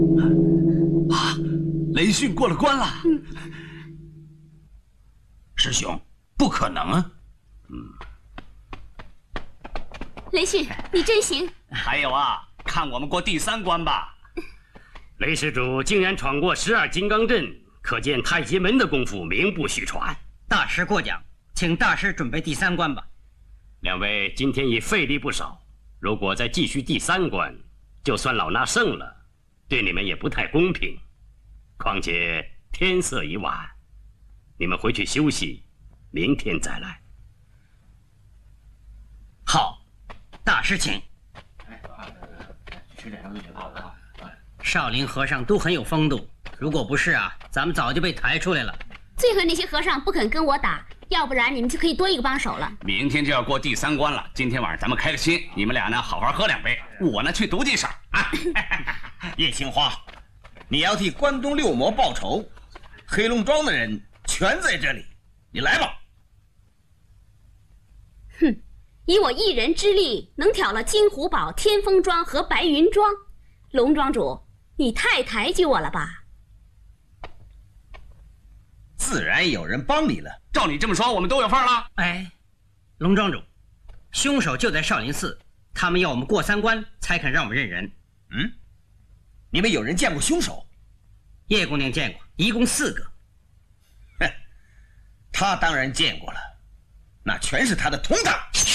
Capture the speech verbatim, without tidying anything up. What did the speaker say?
啊，雷迅过了关了。 嗯， 师兄，不可能啊。 嗯。雷迅，你真行。 还有啊，看我们过第三关吧。 雷施主竟然闯过十二金刚阵，可见太极门的功夫名不虚传。 大师过奖，请大师准备第三关吧。 两位今天已费力不少，如果再继续第三关，就算老衲胜了，对你们也不太公平。况且天色已晚，你们回去休息，明天再来。 好，大师请。少林和尚都很有风度，如果不是啊，咱们早就被抬出来了。 最恨那些和尚不肯跟我打，要不然你们就可以多一个帮手了。 明天就要过第三关了，今天晚上咱们开个心，你们俩呢好好喝两杯，我呢去读记手啊。 叶青花，你要替关东六魔报仇，黑龙庄的人全在这里，你来吧。 哼，以我一人之力，能挑了金虎堡、天风庄和白云庄，龙庄主，你太抬举我了吧？ 自然有人帮你了。 照你这么说，我们都有份了。 哎，龙庄主，凶手就在少林寺，他们要我们过三关才肯让我们认人。 嗯，你们有人见过凶手？ 叶姑娘见过，一共四个。 哼，她当然见过了，那全是她的同党。